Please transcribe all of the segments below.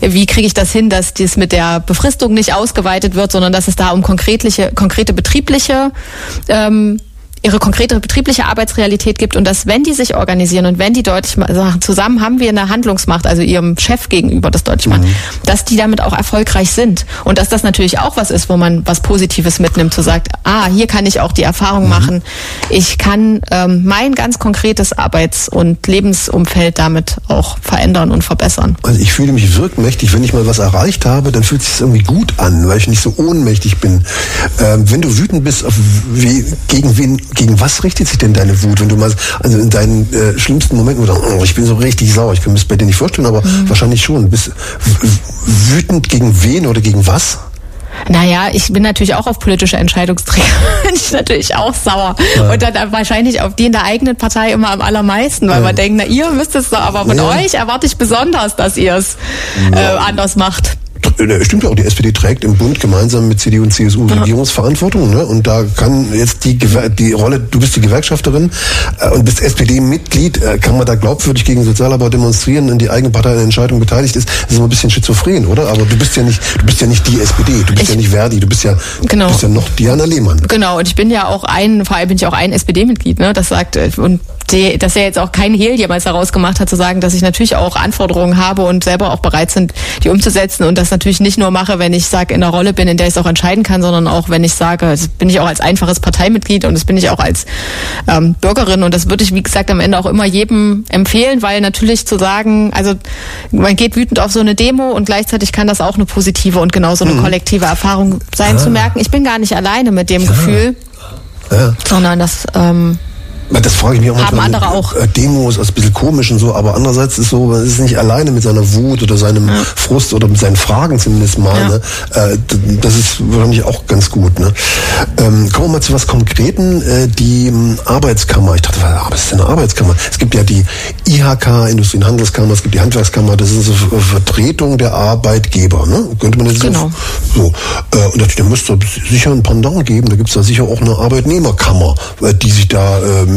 wie kriege ich das hin, dass dies mit der Befristung nicht ausgeweitet wird, sondern dass es da um konkrete betriebliche ihre konkrete betriebliche Arbeitsrealität gibt und dass, wenn die sich organisieren und wenn die deutlich sagen, zusammen haben wir eine Handlungsmacht, also ihrem Chef gegenüber, das deutlich machen, dass die damit auch erfolgreich sind und dass das natürlich auch was ist, wo man was Positives mitnimmt, so sagt, hier kann ich auch die Erfahrung machen, ich kann mein ganz konkretes Arbeits- und Lebensumfeld damit auch verändern und verbessern. Also ich fühle mich wirkmächtig, wenn ich mal was erreicht habe, dann fühlt es sich irgendwie gut an, weil ich nicht so ohnmächtig bin. Wenn du wütend bist, gegen was richtet sich denn deine Wut? Wenn du mal in deinen schlimmsten Momenten sagst, ich bin so richtig sauer, ich kann mir das bei dir nicht vorstellen, aber wahrscheinlich schon. Bist wütend gegen wen oder gegen was? Naja, ich bin natürlich auch auf politische Entscheidungsträger, bin ich natürlich auch sauer. Ja. Und dann wahrscheinlich auf die in der eigenen Partei immer am allermeisten, weil man denkt, ihr müsst es doch, aber von euch erwarte ich besonders, dass ihr es anders macht. Stimmt ja auch, die SPD trägt im Bund gemeinsam mit CDU und CSU Regierungsverantwortung, ne? Und da kann jetzt die Rolle, du bist die Gewerkschafterin und bist SPD-Mitglied, kann man da glaubwürdig gegen Sozialarbeit demonstrieren, wenn die eigene Partei an der Entscheidung beteiligt ist? Das ist immer ein bisschen schizophren, oder? Aber du bist ja nicht die SPD, du bist ja nicht Verdi, du bist ja noch Diana Lehmann. Genau, und ich bin ja auch vor allem bin ich auch ein SPD-Mitglied, ne? Das sagt, und dass er jetzt auch kein Hehl jemals daraus gemacht hat, zu sagen, dass ich natürlich auch Anforderungen habe und selber auch bereit sind, die umzusetzen und das natürlich nicht nur mache, wenn ich sage, in einer Rolle bin, in der ich es auch entscheiden kann, sondern auch, wenn ich sage, das bin ich auch als einfaches Parteimitglied und das bin ich auch als Bürgerin und das würde ich, wie gesagt, am Ende auch immer jedem empfehlen, weil natürlich zu sagen, also man geht wütend auf so eine Demo und gleichzeitig kann das auch eine positive und genauso eine kollektive Erfahrung sein, zu merken, ich bin gar nicht alleine mit dem Gefühl, sondern das das frage ich mich auch manchmal. Haben andere auch. Demos, ist ein bisschen komisch und so, aber andererseits ist so, man ist nicht alleine mit seiner Wut oder seinem Frust oder mit seinen Fragen zumindest mal. Ja. Ne? Das ist wahrscheinlich auch ganz gut. Ne? Kommen wir mal zu was Konkreten. Die Arbeitskammer. Ich dachte, was ist denn eine Arbeitskammer? Es gibt ja die IHK, Industrie- und Handelskammer, es gibt die Handwerkskammer, das ist eine Vertretung der Arbeitgeber. Ne? Könnte man das so? Und da müsste es sicher ein Pendant geben. Da gibt es da sicher auch eine Arbeitnehmerkammer, die sich da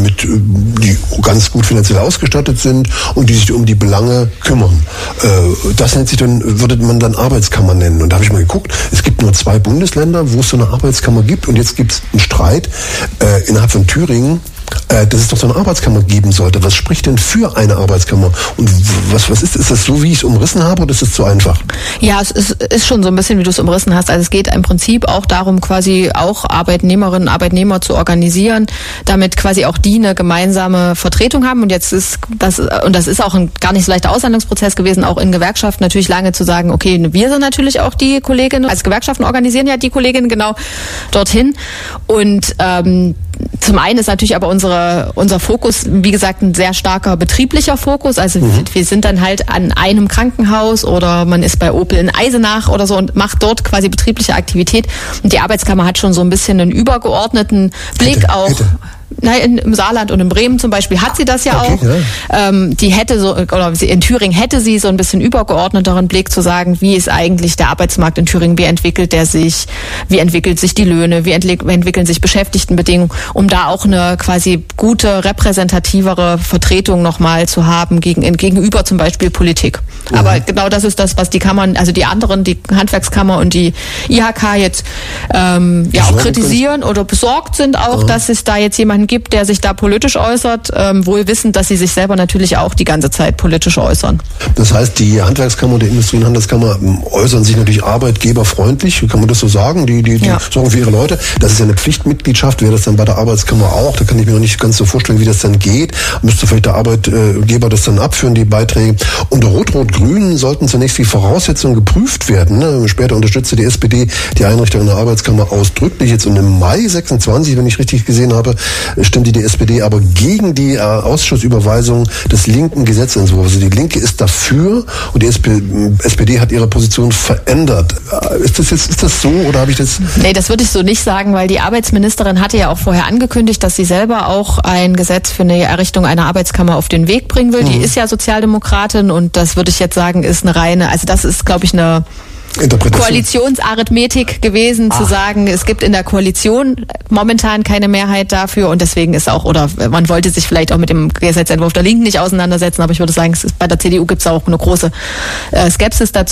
die ganz gut finanziell ausgestattet sind und die sich um die Belange kümmern. Das nennt sich würde man dann Arbeitskammer nennen. Und da habe ich mal geguckt, es gibt nur 2 Bundesländer, wo es so eine Arbeitskammer gibt und jetzt gibt es einen Streit innerhalb von Thüringen, dass es doch so eine Arbeitskammer geben sollte. Was spricht denn für eine Arbeitskammer? Und was ist das so, wie ich es umrissen habe, oder ist es zu einfach? Ja, es ist schon so ein bisschen, wie du es umrissen hast. Also es geht im Prinzip auch darum, quasi auch Arbeitnehmerinnen, Arbeitnehmer zu organisieren, damit quasi auch die eine gemeinsame Vertretung haben. Und jetzt ist das ist auch ein gar nicht so leichter Aushandlungsprozess gewesen, auch in Gewerkschaften natürlich lange zu sagen, okay, wir sind natürlich auch die Kolleginnen, als Gewerkschaften organisieren ja die Kolleginnen genau dorthin. Und zum einen ist natürlich aber unser Fokus, wie gesagt, ein sehr starker betrieblicher Fokus. Also wir sind dann halt an einem Krankenhaus oder man ist bei Opel in Eisenach oder so und macht dort quasi betriebliche Aktivität. Und die Arbeitskammer hat schon so ein bisschen einen übergeordneten Blick auch. Im Saarland und in Bremen zum Beispiel hat sie das ja auch. Ja. Die hätte in Thüringen hätte sie so ein bisschen übergeordneteren Blick zu sagen, wie ist eigentlich der Arbeitsmarkt in Thüringen, wie entwickelt der sich, wie entwickelt sich die Löhne, wie entwickeln sich Beschäftigtenbedingungen, um da auch eine quasi gute, repräsentativere Vertretung nochmal zu haben gegenüber zum Beispiel Politik. Aber genau das ist das, was die Kammern, also die anderen, die Handwerkskammer und die IHK jetzt auch kritisieren oder besorgt sind auch, dass es da jetzt jemanden gibt, der sich da politisch äußert, wohl wissend, dass sie sich selber natürlich auch die ganze Zeit politisch äußern. Das heißt, die Handwerkskammer und die Industrie- und Handelskammer äußern sich natürlich arbeitgeberfreundlich, kann man das so sagen? Die sorgen für ihre Leute. Das ist ja eine Pflichtmitgliedschaft, wäre das dann bei der Arbeitskammer auch? Da kann ich mir noch nicht ganz so vorstellen, wie das dann geht. Müsste vielleicht der Arbeitgeber das dann abführen, die Beiträge. Unter Rot-Rot-Grün sollten zunächst die Voraussetzungen geprüft werden. Ne? Später unterstützte die SPD die Einrichtung einer Arbeitskammer ausdrücklich. Jetzt und im Mai 26, wenn ich richtig gesehen habe, stimmte die SPD aber gegen die Ausschussüberweisung des linken Gesetzentwurfs. Also die Linke ist dafür und die SPD hat ihre Position verändert. Ist das so oder habe ich das? Nee, das würde ich so nicht sagen, weil die Arbeitsministerin hatte ja auch vorher angekündigt, dass sie selber auch ein Gesetz für eine Errichtung einer Arbeitskammer auf den Weg bringen will. Die ist ja Sozialdemokratin und das würde ich jetzt sagen, ist eine reine, also das ist, glaube ich, eine Koalitionsarithmetik gewesen, zu sagen, es gibt in der Koalition momentan keine Mehrheit dafür und deswegen ist auch, oder man wollte sich vielleicht auch mit dem Gesetzentwurf der Linken nicht auseinandersetzen, aber ich würde sagen, bei der CDU gibt es auch eine große Skepsis dazu.